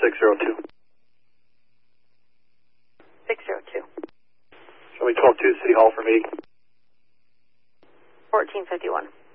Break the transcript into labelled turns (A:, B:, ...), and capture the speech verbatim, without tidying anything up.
A: six zero two.
B: six zero two.
A: Show me twelve two, City Hall for me.
B: fourteen fifty-one.